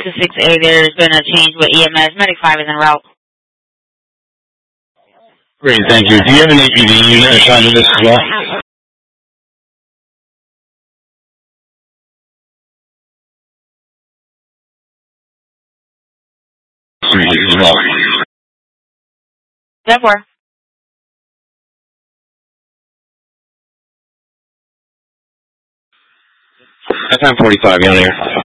to 6A, there's been a change with EMS. Medic 5 is en route. Great, thank you. Do you have an APD unit assigned to this as well? As well. 10-4. FM 45, you on here?